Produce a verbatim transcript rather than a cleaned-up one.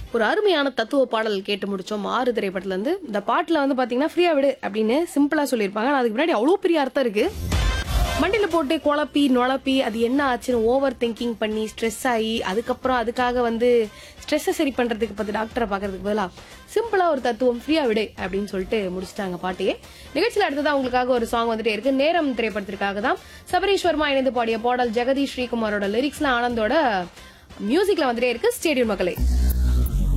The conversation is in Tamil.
ஒரு அருமையான தத்துவ பாடல் கேட்டு முடிச்சோம் ஆறு திரைப்படத்துல இருந்து. இந்த பாட்டுல வந்து பாத்தீங்கன்னா ஃப்ரீயா விடு அப்படின்னு சிம்பிளா சொல்லியிருப்பாங்க. ஆனா அதுக்கு முன்னாடி அவ்வளவு பெரிய அர்த்தம் இருக்கு. மண்டியில போட்டு குழப்பி நுழப்பி அது என்ன ஆச்சுன்னு ஓவர் திங்கிங் பண்ணி ஸ்ட்ரெஸ் ஆகி அதுக்கப்புறம் அதுக்காக வந்து ஸ்ட்ரெஸ்ஸை சரி பண்றதுக்கு பார்த்து டாக்டரை பாக்குறதுக்கு பதிலா சிம்பிளா ஒரு தத்துவம் ஃப்ரீயா விடு அப்படின்னு சொல்லிட்டு முடிச்சிட்டாங்க பாட்டையே. நிகழ்ச்சியில் அடுத்ததான் உங்களுக்காக ஒரு சாங் வந்துட்டே இருக்கு. நேரம் திரைப்படத்திற்காக தான் சபரீஸ்வர்மா இணைந்து பாடிய பாடல். ஜெகதீஷ் ஸ்ரீகுமாரோட லிரிக்ஸ்ல ஆனந்தோட மியூசிக்ல வந்துட்டே இருக்கு. ஸ்டேடியம் மக்களே.